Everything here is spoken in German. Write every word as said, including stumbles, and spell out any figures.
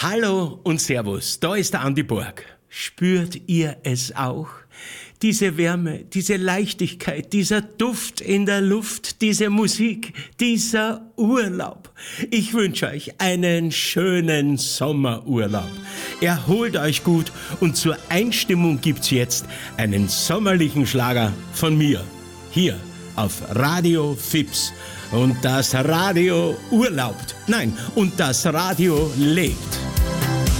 Hallo und Servus, da ist der Andi Borg. Spürt ihr es auch? Diese Wärme, diese Leichtigkeit, dieser Duft in der Luft, diese Musik, dieser Urlaub. Ich wünsche euch einen schönen Sommerurlaub. Erholt euch gut und zur Einstimmung gibt's jetzt einen sommerlichen Schlager von mir. Hier auf Radio Fips. Und das Radio urlaubt. Nein, und das Radio lebt.